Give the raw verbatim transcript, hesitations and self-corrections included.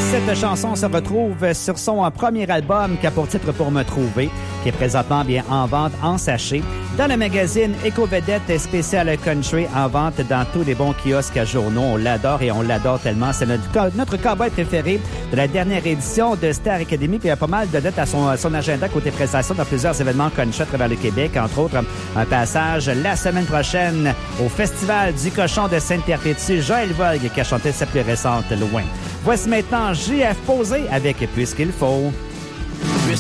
Cette chanson se retrouve sur son premier album qui a pour titre Pour me trouver, qui est présentement bien en vente en sachet. Dans le magazine Éco-Vedette spécial country, en vente dans tous les bons kiosques à journaux. On l'adore et on l'adore tellement. C'est notre, notre cowboy préféré de la dernière édition de Star Academy. Puis il y a pas mal de dates à son, à son agenda côté prestation dans plusieurs événements country à travers le Québec. Entre autres, un passage la semaine prochaine au Festival du Cochon de Sainte-Perpétue. Joël Vogue qui a chanté sa plus récente Loin. Voici maintenant J F Posé avec Puisqu'il faut.